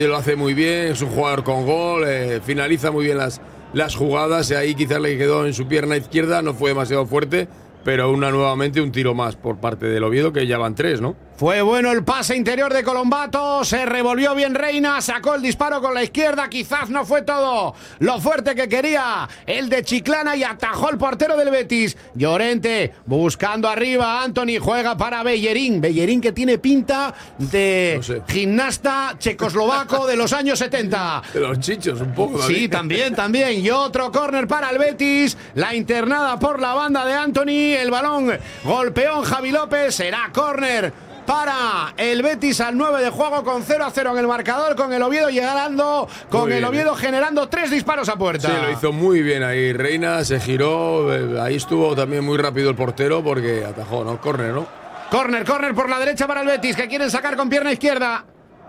lo hace muy bien, es un jugador con gol, finaliza muy bien las jugadas, y ahí quizás le quedó en su pierna izquierda, no fue demasiado fuerte, pero nuevamente un tiro más por parte del Oviedo, que ya van 3, ¿no? Fue bueno el pase interior de Colombato, se revolvió bien Reina, sacó el disparo con la izquierda, quizás no fue todo lo fuerte que quería el de Chiclana y atajó el portero del Betis. Llorente buscando arriba, Anthony juega para Bellerín que tiene pinta de gimnasta checoslovaco de los años 70. De los chichos un poco, David. Sí, también. Y otro córner para el Betis, la internada por la banda de Anthony, el balón golpeó en Javi López, será córner para el Betis al 9 de juego, con 0-0 en el marcador, con el Oviedo llegando, con el Oviedo generando 3 disparos a puerta. Sí, lo hizo muy bien ahí Reina, se giró, ahí estuvo también muy rápido el portero porque atajó, ¿no? Córner, ¿no? Córner por la derecha para el Betis, que quieren sacar con pierna izquierda.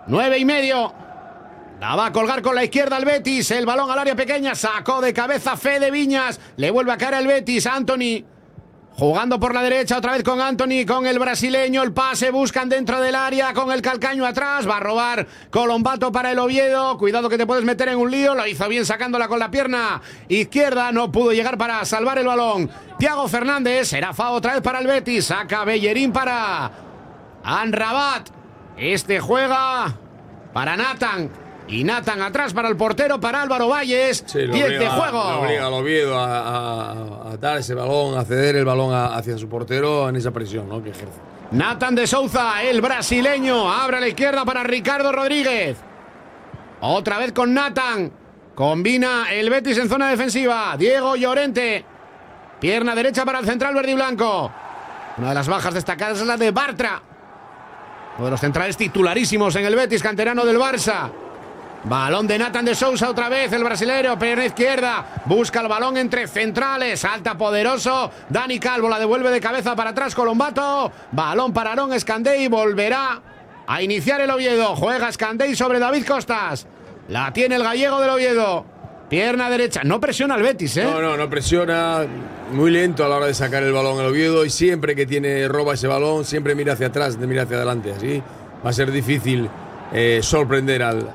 9,5. La va a colgar con la izquierda el Betis, el balón al área pequeña, sacó de cabeza Fede Viñas, le vuelve a caer el Betis, Anthony. Jugando por la derecha otra vez con Anthony, con el brasileño, el pase, buscan dentro del área, con el Calcaño atrás, va a robar Colombato para el Oviedo, cuidado que te puedes meter en un lío, lo hizo bien sacándola con la pierna izquierda, no pudo llegar para salvar el balón. Thiago Fernández, será FAO otra vez para el Betis, saca Bellerín para Amrabat, este juega para Nathan. Y Nathan atrás para el portero, para Álvaro Valles. 10 de juego. Lo obliga al Oviedo a dar ese balón, a ceder el balón hacia su portero en esa presión, ¿no?, que ejerce. Nathan de Souza, el brasileño, abre a la izquierda para Ricardo Rodríguez. Otra vez con Nathan. Combina el Betis en zona defensiva. Diego Llorente. Pierna derecha para el central verde y blanco. Una de las bajas destacadas es la de Bartra, uno de los centrales titularísimos en el Betis, canterano del Barça. Balón de Nathan de Souza otra vez, el brasilero, pierna izquierda, busca el balón entre centrales, salta poderoso, Dani Calvo la devuelve de cabeza para atrás, Colombato, balón para Aarón Escandey, volverá a iniciar el Oviedo, juega Escandey sobre David Costas, la tiene el gallego del Oviedo, pierna derecha, no presiona al Betis, ¿eh? No presiona, muy lento a la hora de sacar el balón el Oviedo, y siempre que roba ese balón, siempre mira hacia atrás, mira hacia adelante, así va a ser difícil sorprender al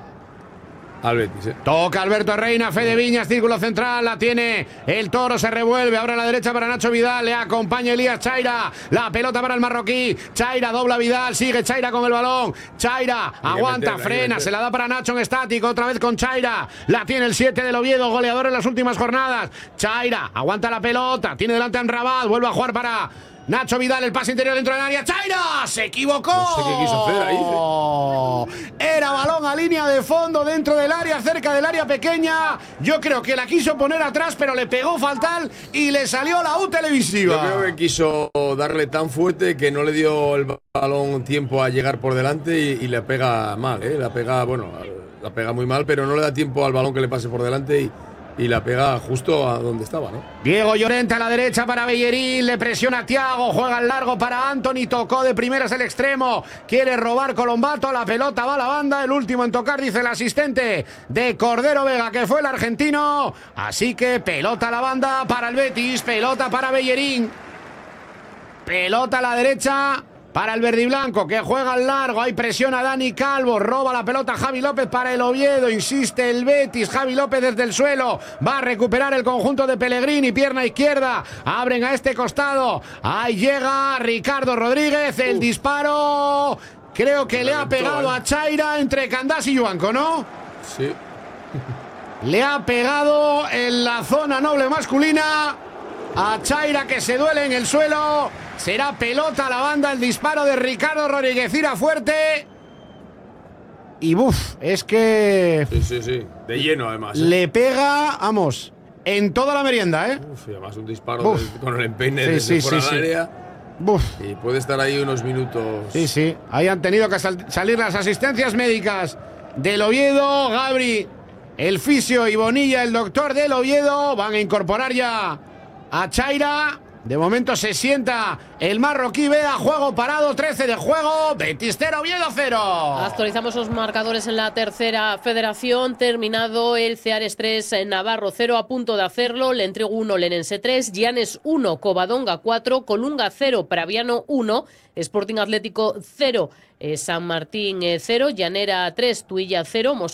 Betis, Toca Alberto Reina, Fede Viñas, círculo central, la tiene el Toro, se revuelve, ahora a la derecha para Nacho Vidal, le acompaña Elías Chaira, la pelota para el marroquí, Chaira dobla Vidal, sigue Chaira con el balón, Chaira aguanta, frena, se la da para Nacho en estático, otra vez con Chaira, la tiene el 7 del Oviedo, goleador en las últimas jornadas, Chaira aguanta la pelota, tiene delante a Amrabat, vuelve a jugar para Nacho Vidal, el pase interior dentro del área. ¡Chaira! ¡Se equivocó! No sé qué quiso hacer ahí. Era balón a línea de fondo dentro del área, cerca del área pequeña. Yo creo que la quiso poner atrás, pero le pegó fatal y le salió la U televisiva. Yo creo que quiso darle tan fuerte que no le dio el balón tiempo a llegar por delante y la pega mal, La pega muy mal, pero no le da tiempo al balón que le pase por delante y la pega justo a donde estaba, ¿no? Diego Llorente a la derecha para Bellerín, le presiona a Thiago, juega al largo para Anthony, tocó de primeras el extremo, quiere robar Colombato, la pelota va a la banda, el último en tocar, dice el asistente de Cordero Vega, que fue el argentino, así que pelota a la banda para el Betis, pelota para Bellerín, pelota a la derecha para el verde y blanco, que juega al largo, hay presión a Dani Calvo, roba la pelota Javi López para el Oviedo, insiste el Betis, Javi López desde el suelo, va a recuperar el conjunto de Pellegrini, pierna izquierda, abren a este costado, ahí llega Ricardo Rodríguez, el disparo, creo que le ha pegado a Chaira entre Candás y Yuanco, ¿no? Sí. Le ha pegado en la zona noble masculina a Chaira, que se duele en el suelo. Será pelota a la banda, el disparo de Ricardo Rodríguez, ira fuerte. Y es que... Sí, de lleno además. Le pega, vamos, en toda la merienda, y además un disparo con el empeine desde fuera del área. Y puede estar ahí unos minutos. Sí, ahí han tenido que salir las asistencias médicas del Oviedo. Gabri, el fisio, y Bonilla, el doctor del Oviedo, van a incorporar ya a Chaira. De momento se sienta el marroquí, vea, juego parado, 13 de juego, Betis 0, Oviedo 0. Actualizamos los marcadores en la tercera federación. Terminado el Ceares 3, Navarro 0, a punto de hacerlo. Le entrego 1, Lenense 3, Llanes 1, Covadonga 4, Colunga 0, Praviano 1, Sporting Atlético 0, San Martín 0, Llanera 3, Tuilla 0, Moscú